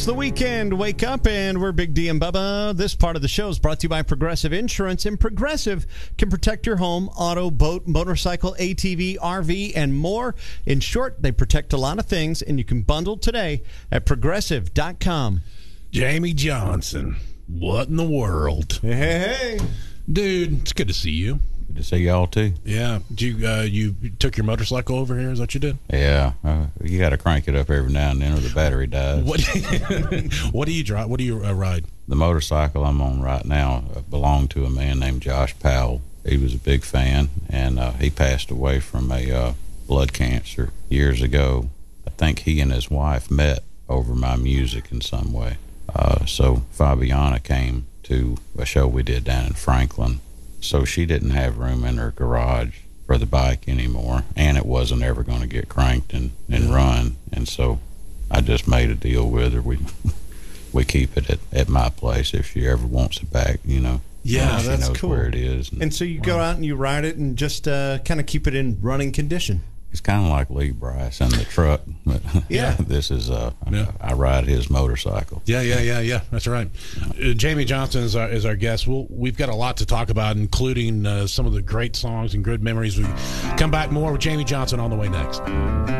It's the weekend. Wake up, and we're Big D and Bubba. This part of the show is brought to you by Progressive Insurance, and Progressive can protect your home, auto, boat, motorcycle, ATV, RV, and more. In short, they protect a lot of things, and you can bundle today at Progressive.com. Jamie Johnson, what in the world? Hey. Dude, it's good to see you. Good to see y'all, too. Yeah. You took your motorcycle over here? Is that what you did? Yeah. You got to crank it up every now and then or the battery dies. What do you drive? What do you ride? The motorcycle I'm on right now belonged to a man named Josh Powell. He was a big fan, and he passed away from a blood cancer years ago. I think he and his wife met over my music in some way. So Fabiana came to a show we did down in Franklin. So she didn't have room in her garage for the bike anymore, and it wasn't ever going to get cranked and run. And so I just made a deal with her. We keep it at my place if she ever wants it back, Yeah, she that's knows cool. where it is. And so you go out and you ride it and just kind of keep it in running condition. It's kind of like Lee Bryce and the truck, but Yeah. this is I ride his motorcycle. Yeah. That's right. Jamie Johnson is our guest. We've got a lot to talk about, including some of the great songs and good memories. We come back more with Jamie Johnson on the way next.